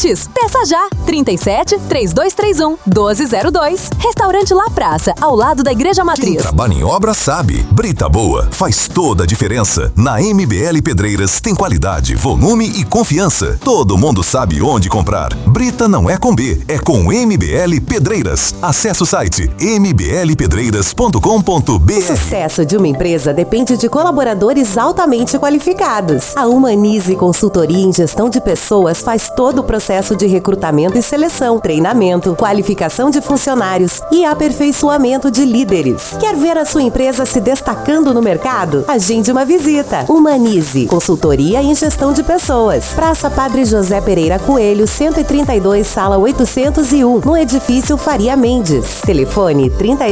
grátis. Peça já. 37 3231 1202. Restaurante La Praça, ao lado da Igreja Matriz. Quem trabalha em obra sabe. Brita boa faz toda a diferença. Na MBL Pedreiras tem qualidade, volume e confiança. Todo mundo sabe onde comprar. Brita não é com B, é com MBL Pedreiras. Acesse o site mblpedreiras.com.br. O sucesso de uma empresa depende de colaboradores altamente qualificados. A Humanize Consultoria em Gestão de Pessoas faz todo o processo de recrutamento e seleção, treinamento, qualificação de funcionários e aperfeiçoamento de líderes. Quer ver a sua empresa se destacando no mercado? Agende uma visita. Humanize Consultoria em Gestão de Pessoas. Praça Padre José Pereira Coelho, 132, sala 801, no edifício Faria Mendes. Telefone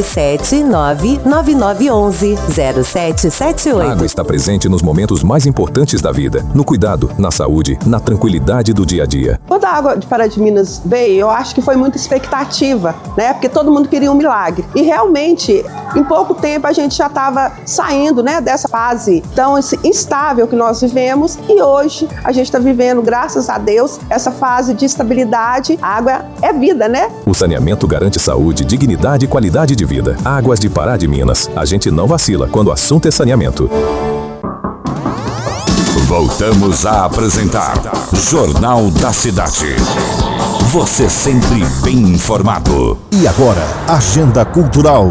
37999110778. A água está presente nos momentos mais importantes da vida, no cuidado, na saúde, na tranquilidade do dia a dia. Quando a água de Pará de Minas veio, eu acho que foi muita expectativa, né? Porque todo mundo queria um milagre. E realmente, em pouco tempo, a gente já estava saindo, né, dessa fase tão instável que nós vivemos. E hoje, a gente está vivendo, graças a Deus, essa fase de estabilidade. A água é vida, né? O saneamento garante saúde, dignidade e qualidade de vida. Águas de Pará de Minas. A gente não vacila quando o assunto é saneamento. Voltamos a apresentar Jornal da Cidade. Você sempre bem informado. E agora, Agenda Cultural.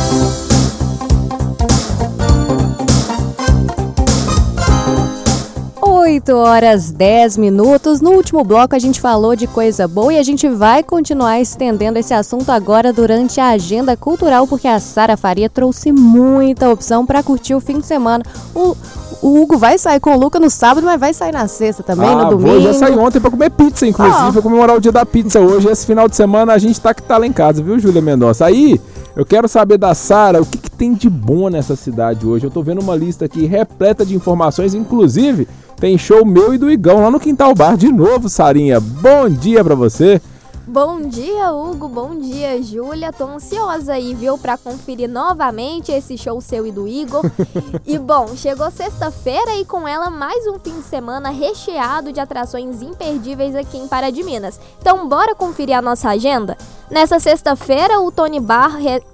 8h10. No último bloco a gente falou de coisa boa e a gente vai continuar estendendo esse assunto agora durante a agenda cultural, porque a Sara Faria trouxe muita opção para curtir o fim de semana. O Hugo vai sair com o Luca no sábado, mas vai sair na sexta também, no domingo. Já saí ontem pra comer pizza, inclusive, pra comemorar o dia da pizza hoje. Esse final de semana a gente tá lá em casa, viu, Júlia Mendonça? Aí, eu quero saber da Sara o que tem de bom nessa cidade hoje. Eu tô vendo uma lista aqui repleta de informações, inclusive tem show meu e do Igão lá no Quintal Bar de novo, Sarinha. Bom dia pra você. Bom dia, Hugo. Bom dia, Júlia. Tô ansiosa aí, viu, pra conferir novamente esse show seu e do Igor. E, bom, chegou sexta-feira e com ela mais um fim de semana recheado de atrações imperdíveis aqui em Pará de Minas. Então, bora conferir a nossa agenda? Nessa sexta-feira, no Tony Bar,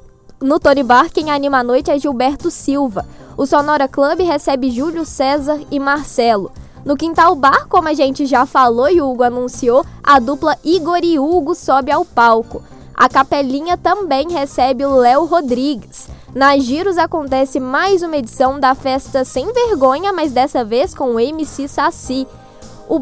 quem anima a noite é Gilberto Silva. O Sonora Club recebe Júlio César e Marcelo. No Quintal Bar, como a gente já falou e o Hugo anunciou, a dupla Igor e Hugo sobe ao palco. A Capelinha também recebe o Léo Rodrigues. Na Giros acontece mais uma edição da festa Sem Vergonha, mas dessa vez com o MC Saci. O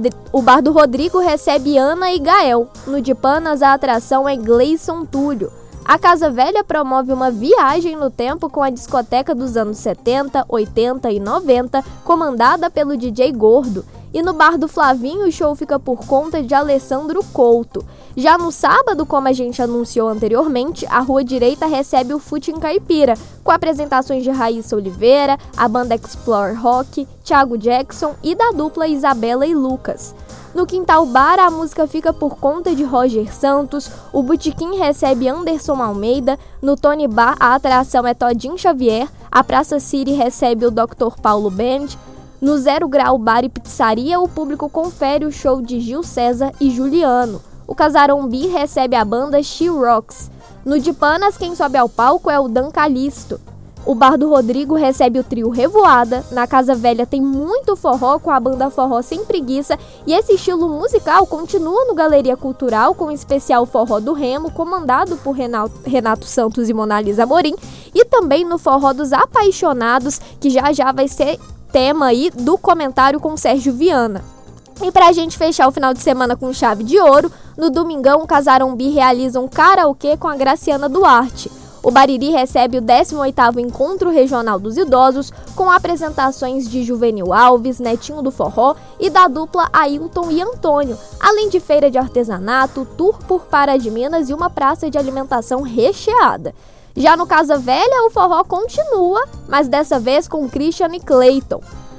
bar do Rodrigo recebe Ana e Gael. No de Panas, a atração é Gleison Túlio. A Casa Velha promove uma viagem no tempo com a discoteca dos anos 70, 80 e 90, comandada pelo DJ Gordo. E no bar do Flavinho, o show fica por conta de Alessandro Couto. Já no sábado, como a gente anunciou anteriormente, a Rua Direita recebe o Fute em Caipira, com apresentações de Raíssa Oliveira, a banda Explore Rock, Thiago Jackson e da dupla Isabela e Lucas. No Quintal Bar, a música fica por conta de Roger Santos, o Botequim recebe Anderson Almeida, no Tony Bar a atração é Todinho Xavier, a Praça City recebe o Dr. Paulo Band, no Zero Grau Bar e Pizzaria o público confere o show de Gil César e Juliano. O Casarão B recebe a banda She Rocks. No de Panas, quem sobe ao palco é o Dan Calisto. O bar do Rodrigo recebe o trio Revoada. Na Casa Velha tem muito forró com a banda Forró Sem Preguiça. E esse estilo musical continua no Galeria Cultural com o especial Forró do Remo, comandado por Renato Santos e Monalisa Amorim. E também no Forró dos Apaixonados, que já vai ser tema aí do comentário com Sérgio Viana. E pra gente fechar o final de semana com chave de ouro, no domingão o Casarão B realiza um karaokê com a Graciana Duarte. O Bariri recebe o 18º Encontro Regional dos Idosos, com apresentações de Juvenil Alves, Netinho do Forró e da dupla Ailton e Antônio, além de feira de artesanato, tour por Pará de Minas e uma praça de alimentação recheada. Já no Casa Velha, o forró continua, mas dessa vez com Christian e Clayton.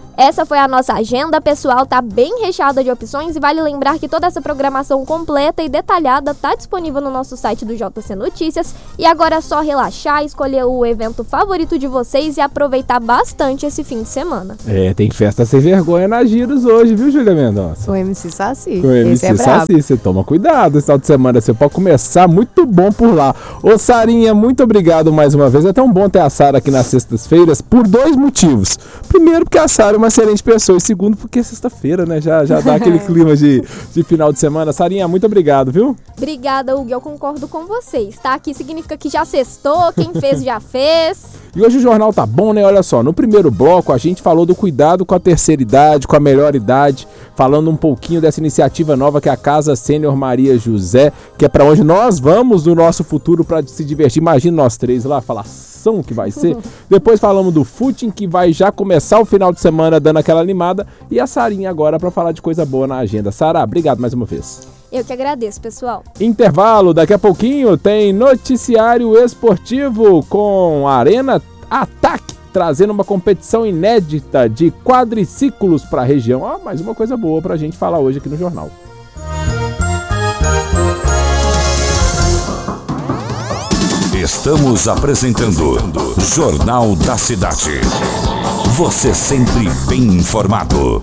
Essa foi a nossa agenda, pessoal, tá bem recheada de opções e vale lembrar que toda essa programação completa e detalhada tá disponível no nosso site do JC Notícias. E agora é só relaxar, escolher o evento favorito de vocês e aproveitar bastante esse fim de semana. Tem festa sem vergonha na Giros hoje, viu, Júlia Mendonça? O MC Saci. Com o MC Saci, você toma cuidado esse final de semana, você pode começar muito bom por lá. Ô Sarinha, muito obrigado mais uma vez, é tão bom ter a Sara aqui nas sextas-feiras por 2 motivos. Primeiro, porque a Sara é uma excelente pessoa, e segundo, porque é sexta-feira, né, já dá aquele clima de final de semana. Sarinha, muito obrigado, viu? Obrigada, Hugo, eu concordo com vocês, tá? Aqui significa que já sextou, quem fez já fez. E hoje o jornal tá bom, né? Olha só, no primeiro bloco a gente falou do cuidado com a terceira idade, com a melhor idade, falando um pouquinho dessa iniciativa nova que é a Casa Sênior Maria José, que é pra onde nós vamos no nosso futuro pra se divertir. Imagina nós 3 lá, falação que vai ser. Depois falamos do footing, que vai já começar o final de semana dando aquela animada. E a Sarinha agora pra falar de coisa boa na agenda. Sara, obrigado mais uma vez. Eu que agradeço, pessoal. Intervalo, daqui a pouquinho tem noticiário esportivo com Arena Ataque, trazendo uma competição inédita de quadriciclos para a região. Mais uma coisa boa para a gente falar hoje aqui no jornal. Estamos apresentando Jornal da Cidade. Você sempre bem informado.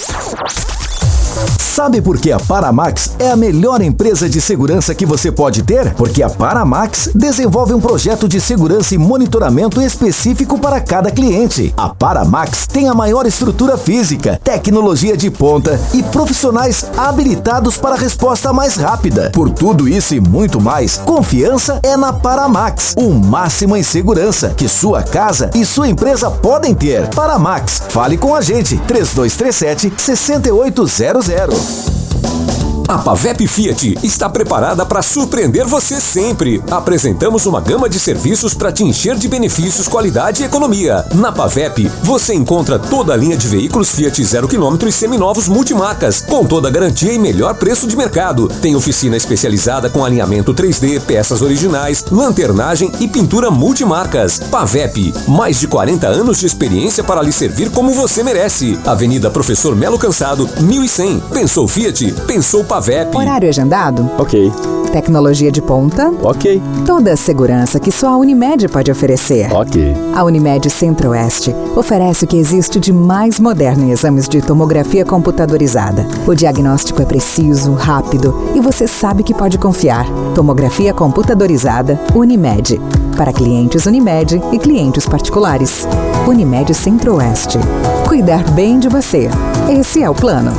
Sabe por que a Paramax é a melhor empresa de segurança que você pode ter? Porque a Paramax desenvolve um projeto de segurança e monitoramento específico para cada cliente. A Paramax tem a maior estrutura física, tecnologia de ponta e profissionais habilitados para a resposta mais rápida. Por tudo isso e muito mais, confiança é na Paramax. O máximo em segurança que sua casa e sua empresa podem ter. Paramax, fale com a gente. 3237-6800. A Pavep Fiat está preparada para surpreender você sempre. Apresentamos uma gama de serviços para te encher de benefícios, qualidade e economia. Na Pavep, você encontra toda a linha de veículos Fiat 0 km e seminovos multimarcas, com toda a garantia e melhor preço de mercado. Tem oficina especializada com alinhamento 3D, peças originais, lanternagem e pintura multimarcas. Pavep, mais de 40 anos de experiência para lhe servir como você merece. Avenida Professor Melo Cansado, 1100. Pensou Fiat? Pensou Pavep. Horário agendado? Ok. Tecnologia de ponta? Ok. Toda a segurança que só a Unimed pode oferecer. Ok. A Unimed Centro-Oeste oferece o que existe de mais moderno em exames de tomografia computadorizada. O diagnóstico é preciso, rápido e você sabe que pode confiar. Tomografia computadorizada Unimed. Para clientes Unimed e clientes particulares. Unimed Centro-Oeste. Cuidar bem de você. Esse é o plano.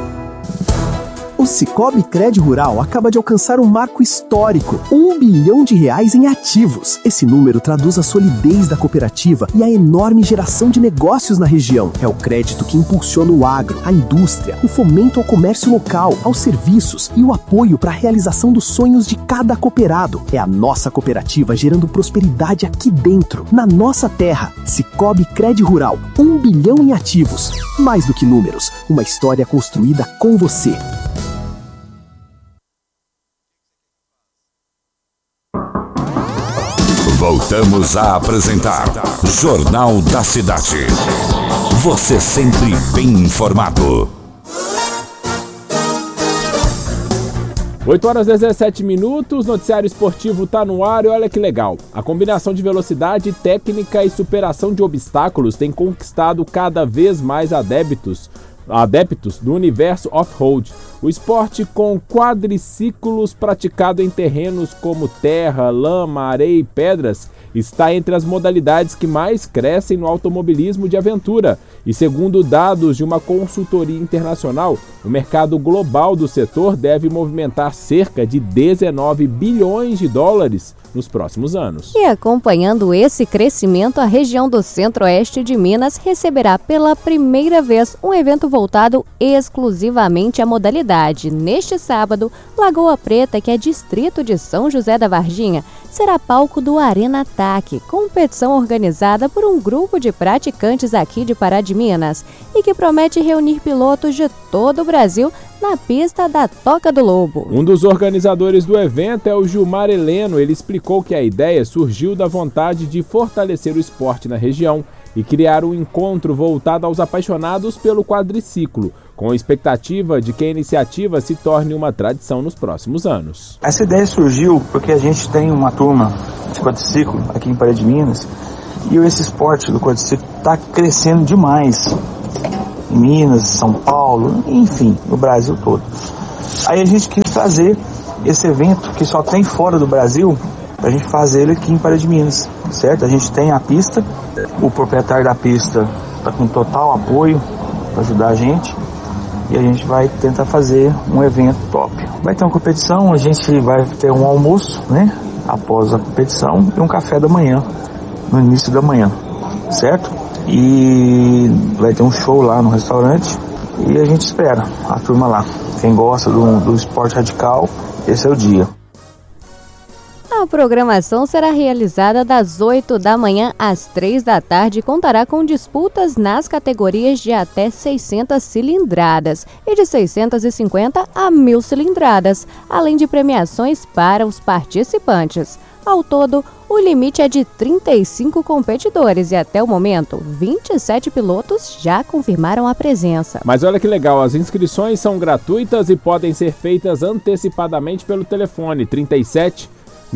O Sicoob Cred Rural acaba de alcançar um marco histórico, R$1 bilhão em ativos. Esse número traduz a solidez da cooperativa e a enorme geração de negócios na região. É o crédito que impulsiona o agro, a indústria, o fomento ao comércio local, aos serviços e o apoio para a realização dos sonhos de cada cooperado. É a nossa cooperativa gerando prosperidade aqui dentro, na nossa terra. Sicoob Cred Rural, R$1 bilhão em ativos. Mais do que números, uma história construída com você. Voltamos a apresentar Jornal da Cidade. Você sempre bem informado. 8h17, noticiário esportivo tá no ar e olha que legal. A combinação de velocidade, técnica e superação de obstáculos tem conquistado cada vez mais adeptos do universo off-road. O esporte com quadriciclos praticado em terrenos como terra, lama, areia e pedras está entre as modalidades que mais crescem no automobilismo de aventura. E segundo dados de uma consultoria internacional, o mercado global do setor deve movimentar cerca de 19 bilhões de dólares nos próximos anos. E acompanhando esse crescimento, a região do Centro-Oeste de Minas receberá pela primeira vez um evento voltado exclusivamente à modalidade. Neste sábado, Lagoa Preta, que é distrito de São José da Varginha, será palco do Arena Ataque, competição organizada por um grupo de praticantes aqui de Pará de Minas e que promete reunir pilotos de todo o Brasil na pista da Toca do Lobo. Um dos organizadores do evento é o Gilmar Heleno. Ele explicou que a ideia surgiu da vontade de fortalecer o esporte na região e criar um encontro voltado aos apaixonados pelo quadriciclo, com a expectativa de que a iniciativa se torne uma tradição nos próximos anos. Essa ideia surgiu porque a gente tem uma turma de quadriciclo aqui em Parede de Minas e esse esporte do quadriciclo está crescendo demais em Minas, São Paulo, enfim, no Brasil todo. Aí a gente quis trazer esse evento que só tem fora do Brasil, para a gente fazer ele aqui em Parede de Minas, certo? A gente tem a pista, o proprietário da pista está com total apoio para ajudar a gente e a gente vai tentar fazer um evento top. Vai ter uma competição, a gente vai ter um almoço, né? Após a competição e um café da manhã, no início da manhã, certo? E vai ter um show lá no restaurante e a gente espera a turma lá. Quem gosta do esporte radical, esse é o dia. A programação será realizada das 8 da manhã às 3 da tarde e contará com disputas nas categorias de até 600 cilindradas e de 650 a 1.000 cilindradas, além de premiações para os participantes. Ao todo, o limite é de 35 competidores e até o momento, 27 pilotos já confirmaram a presença. Mas olha que legal, as inscrições são gratuitas e podem ser feitas antecipadamente pelo telefone 37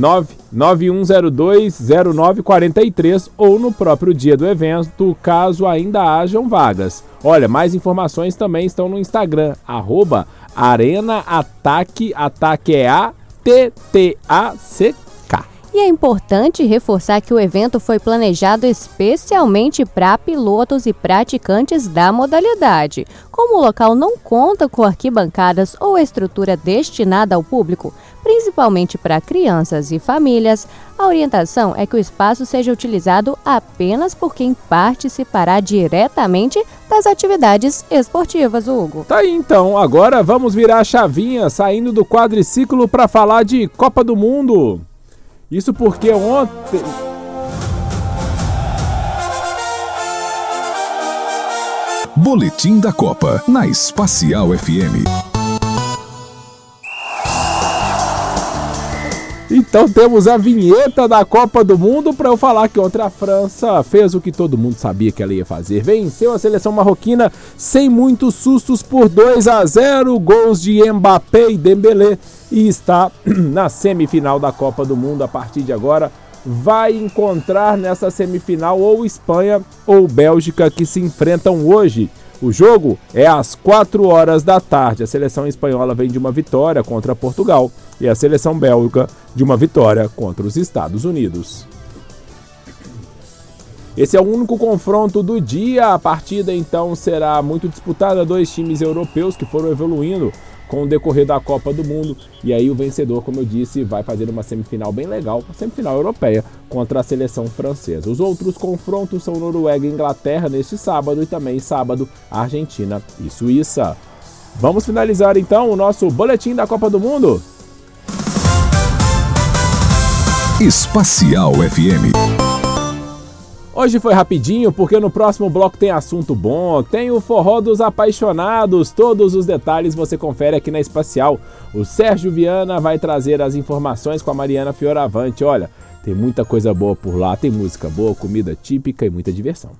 991020943 ou no próprio dia do evento, caso ainda hajam vagas. Olha, mais informações também estão no Instagram, @ArenaAtaque, ataque é ATTACK. E é importante reforçar que o evento foi planejado especialmente para pilotos e praticantes da modalidade. Como o local não conta com arquibancadas ou estrutura destinada ao público, principalmente para crianças e famílias, a orientação é que o espaço seja utilizado apenas por quem participará diretamente das atividades esportivas, Hugo. Tá aí então, agora vamos virar a chavinha, saindo do quadriciclo para falar de Copa do Mundo. Isso porque ontem... Boletim da Copa, na Espacial FM. Então temos a vinheta da Copa do Mundo para eu falar que ontem a França fez o que todo mundo sabia que ela ia fazer. Venceu a seleção marroquina sem muitos sustos por 2-0, gols de Mbappé e Dembélé, e está na semifinal da Copa do Mundo. A partir de agora vai encontrar nessa semifinal ou Espanha ou Bélgica, que se enfrentam hoje. O jogo é às 4 horas da tarde. A seleção espanhola vem de uma vitória contra Portugal e a seleção belga de uma vitória contra os Estados Unidos. Esse é o único confronto do dia. A partida então será muito disputada. 2 times europeus que foram evoluindo com o decorrer da Copa do Mundo. E aí o vencedor, como eu disse, vai fazer uma semifinal bem legal, uma semifinal europeia contra a seleção francesa. Os outros confrontos são Noruega e Inglaterra neste sábado e também sábado Argentina e Suíça. Vamos finalizar então o nosso boletim da Copa do Mundo. Espacial FM. Hoje foi rapidinho, porque no próximo bloco tem assunto bom, tem o forró dos apaixonados, todos os detalhes você confere aqui na Espacial. O Sérgio Viana vai trazer as informações com a Mariana Fioravante. Olha, tem muita coisa boa por lá, tem música boa, comida típica e muita diversão.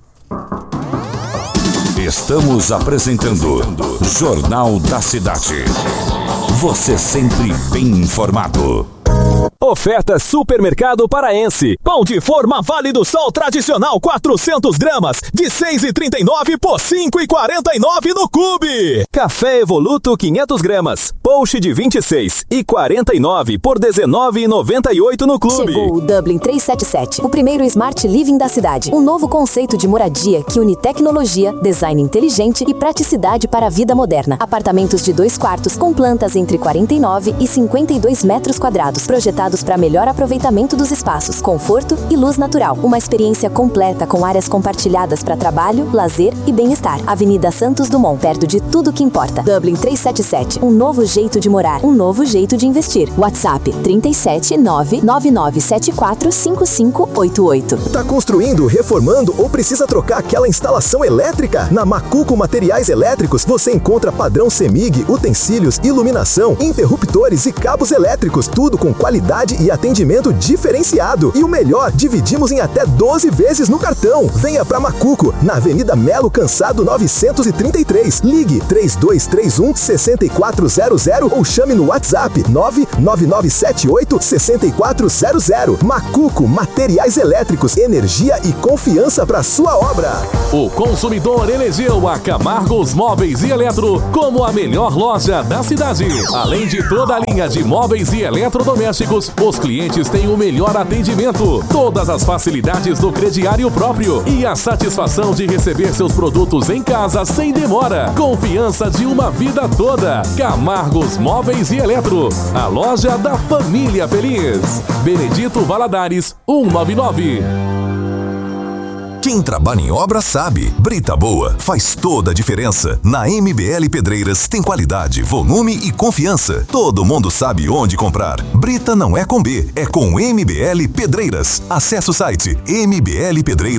Estamos apresentando Jornal da Cidade. Você sempre bem informado. Oferta Supermercado Paraense. Pão de forma Vale do Sol tradicional 400 gramas de 6,39 por 5,49 no Clube. Café Evoluto 500 gramas. Post de 26,49 por 19,98 no Clube. Chegou o Dublin 377, o primeiro Smart Living da cidade. Um novo conceito de moradia que une tecnologia, design inteligente e praticidade para a vida moderna. Apartamentos de 2 quartos com plantas entre 49 e 52 metros quadrados, projetados para melhor aproveitamento dos espaços, conforto e luz natural. Uma experiência completa com áreas compartilhadas para trabalho, lazer e bem-estar. Avenida Santos Dumont, perto de tudo que importa. Dublin 377, um novo jeito de morar, um novo jeito de investir. WhatsApp 37999745588. Tá construindo, reformando ou precisa trocar aquela instalação elétrica? Na Macuco Materiais Elétricos você encontra padrão CEMIG, utensílios, iluminação, interruptores e cabos elétricos, tudo com qualidade qualidade e atendimento diferenciado. E o melhor, dividimos em até 12 vezes no cartão. Venha pra Macuco, na Avenida Melo Cansado 933. Ligue 3231-6400 ou chame no WhatsApp 99978-6400. Macuco, materiais elétricos, energia e confiança para sua obra. O consumidor elegeu a Camargos Móveis e Eletro como a melhor loja da cidade. Além de toda a linha de móveis e eletrodomésticos, os clientes têm o melhor atendimento, todas as facilidades do crediário próprio e a satisfação de receber seus produtos em casa sem demora. Confiança de uma vida toda. Camargos Móveis e Eletro, a loja da família feliz. Benedito Valadares, 199. Quem trabalha em obra sabe, Brita Boa faz toda a diferença. Na MBL Pedreiras tem qualidade, volume e confiança. Todo mundo sabe onde comprar. Brita não é com B, é com MBL Pedreiras. Acesse o site mblpedreiras.com.br.